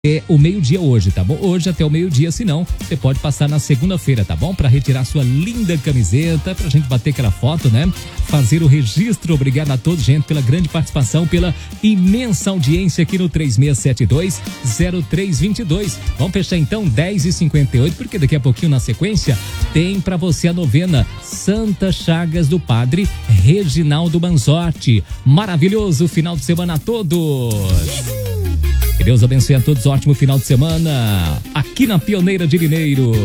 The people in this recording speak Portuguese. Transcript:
o meio-dia hoje, tá bom? Hoje até o meio-dia, se não, você pode passar na segunda-feira, tá bom? Pra retirar sua linda camiseta, pra gente bater aquela foto, né? Fazer o registro. Obrigado a todos, gente, pela grande participação, pela imensa audiência aqui no 3672-0322. Vamos fechar então 10h58, porque daqui a pouquinho na sequência tem pra você a novena Santa Chagas do Padre Reginaldo Manzotti. Maravilhoso final de semana a todos! Que Deus abençoe a todos, ótimo final de semana aqui na Pioneira de Limeiro.